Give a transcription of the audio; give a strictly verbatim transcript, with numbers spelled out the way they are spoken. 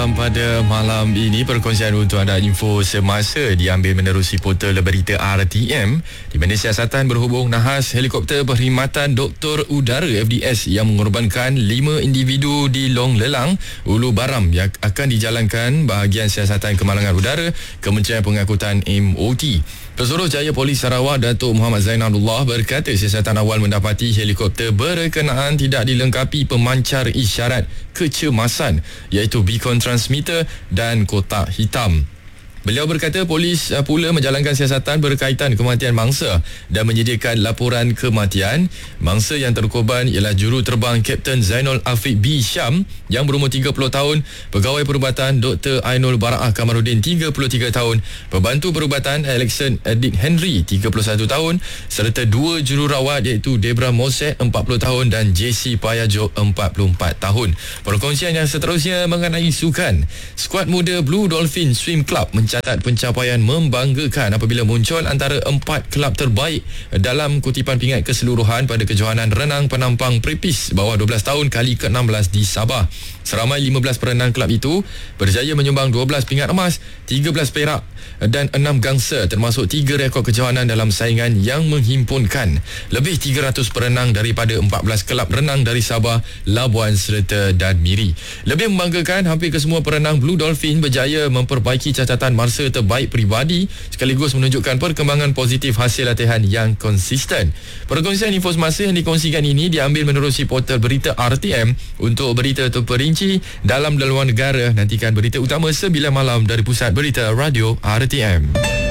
Malam pada malam ini, perkongsian untuk anda info semasa diambil menerusi portal berita R T M, di mana siasatan berhubung nahas helikopter perkhidmatan Doktor Udara F D S yang mengorbankan lima individu di Long Lelang, Ulu Baram yang akan dijalankan bahagian siasatan kemalangan udara Kementerian Pengangkutan M O T. Pesuruhjaya Polis Sarawak Datuk Muhammad Zainalullah berkata siasatan awal mendapati helikopter berkenaan tidak dilengkapi pemancar isyarat kecemasan iaitu beacon transmitter dan kotak hitam. Beliau berkata polis pula menjalankan siasatan berkaitan kematian mangsa dan menyediakan laporan kematian. Mangsa yang terkorban ialah juruterbang Kapten Zainul Afiq B. Syam yang berumur tiga puluh tahun, pegawai perubatan Doktor Ainul Baraah Kamarudin tiga puluh tiga tahun, pembantu perubatan Alexon Edik Henry tiga puluh satu tahun, serta dua jururawat iaitu Debra Mosek empat puluh tahun dan J C Payajo empat puluh empat tahun. Perkongsian yang seterusnya mengenai sukan. Skuad muda Blue Dolphin Swim Club mencatat catat pencapaian membanggakan apabila muncul antara empat kelab terbaik dalam kutipan pingat keseluruhan pada kejohanan renang penampang Prepis bawah dua belas tahun kali ke enam belas di Sabah. Seramai lima belas perenang kelab itu berjaya menyumbang dua belas pingat emas, tiga belas perak dan enam gangsa, termasuk tiga rekod kejohanan dalam saingan yang menghimpunkan lebih tiga ratus perenang daripada empat belas kelab renang dari Sabah, Labuan serta dan Miri. Lebih membanggakan, hampir kesemua perenang Blue Dolphin berjaya memperbaiki catatan masa terbaik peribadi sekaligus menunjukkan perkembangan positif hasil latihan yang konsisten. Perkongsian info semasa yang dikongsikan ini diambil menerusi portal berita R T M. Untuk berita terperinci dalam dan luar negara, nantikan berita utama sembilan malam dari Pusat Berita Radio R T M.